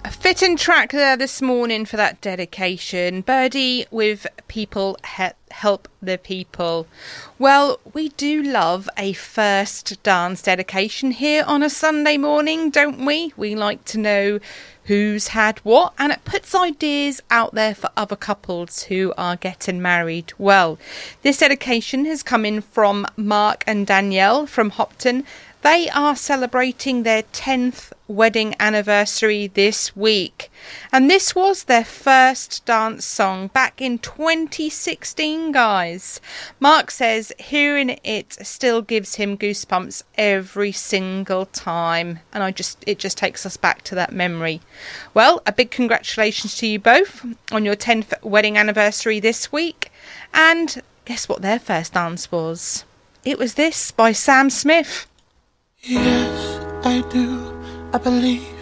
A fitting track there this morning for that dedication. Birdie with People Help the People. Well, we do love a first dance dedication here on a Sunday morning, don't we? We like to know who's had what, and it puts ideas out there for other couples who are getting married. Well, this dedication has come in from Mark and Danielle from Hopton. They are celebrating their 10th wedding anniversary this week. And this was their first dance song back in 2016, guys. Mark says hearing it still gives him goosebumps every single time. And it just takes us back to that memory. Well, a big congratulations to you both on your 10th wedding anniversary this week. And guess what their first dance was? It was this by Sam Smith. Yes, I do. I believe